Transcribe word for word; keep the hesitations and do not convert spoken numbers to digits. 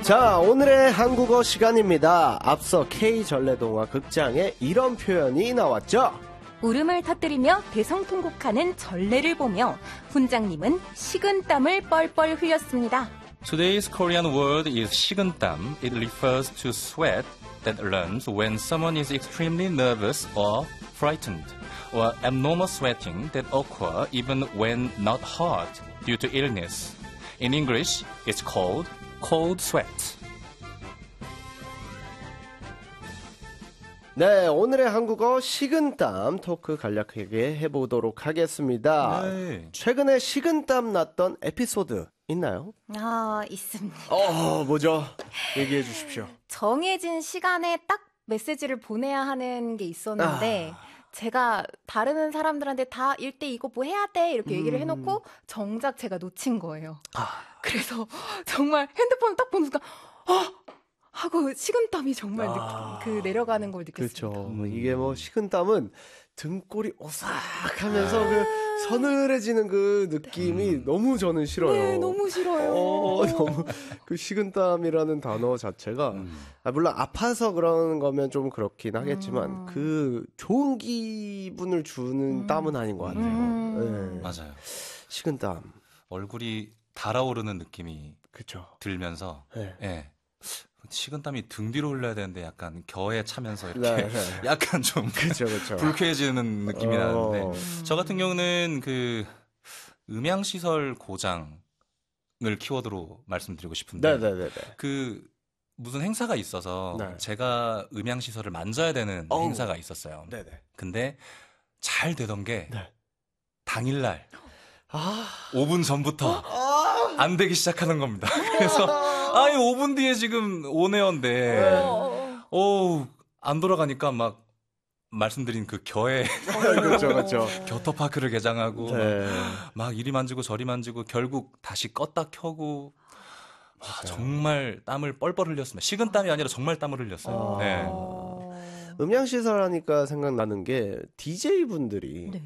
자, 오늘의 한국어 시간입니다. 앞서 K전래동화 극장에 이런 표현이 나왔죠. 울음을 터뜨리며 대성통곡하는 전래를 보며 훈장님은 식은땀을 뻘뻘 흘렸습니다. Today's Korean word is 식은땀. It refers to sweat that runs when someone is extremely nervous or frightened, or abnormal sweating that occur even when not hot due to illness. In English, it's called cold sweat. 네, 오늘의 한국어 식은땀 토크 간략하게 해보도록 하겠습니다. 네. 최근에 식은땀 났던 에피소드 있나요? 아, 있습니다. 어, 뭐죠? 얘기해 주십시오. 정해진 시간에 딱 메시지를 보내야 하는 게 있었는데 아. 제가 다른 사람들한테 다 일대 이거 뭐 해야 돼 이렇게 얘기를 음. 해놓고 정작 제가 놓친 거예요. 아. 그래서 정말 핸드폰을 딱 보는 순간 아! 하고 식은땀이 정말 아. 느끼, 그 내려가는 걸 느꼈습니다. 그렇죠. 뭐 이게 뭐 식은땀은 등골이 오싹하면서 그 서늘해지는 그 느낌이 음. 너무 저는 싫어요. 네, 너무 싫어요. 어, 너무 그 식은땀이라는 단어 자체가 음. 아, 물론 아파서 그러는 거면 좀 그렇긴 하겠지만 음. 그 좋은 기분을 주는 음. 땀은 아닌 것 같아요. 음. 네. 맞아요. 식은땀. 얼굴이 달아오르는 느낌이 그렇죠. 들면서 네. 예. 식은땀이 등 뒤로 흘러야 되는데 약간 겨에 차면서 이렇게 네, 네. 약간 좀 그렇죠, 그렇죠. 불쾌해지는 느낌이 어. 나는데 저 같은 경우는 그 음향시설 고장을 키워드로 말씀드리고 싶은데 네네네. 그 무슨 행사가 있어서 네. 제가 음향시설을 만져야 되는 어우. 행사가 있었어요. 네네. 근데 잘 되던 게 네. 당일날 아. 오 분 전부터 안 되기 시작하는 겁니다. 그래서 아니 오 분 뒤에 지금 오네요인데 어우 안 돌아가니까 막 말씀드린 그 겨에 그렇죠, 그렇죠. 겨터파크를 개장하고 네. 막, 막 이리 만지고 저리 만지고 결국 다시 껐다 켜고 아, 정말 땀을 뻘뻘 흘렸습니다. 식은 땀이 아니라 정말 땀을 흘렸어요. 아. 네. 어. 음향시설 하니까 생각나는 게 디제이분들이 네.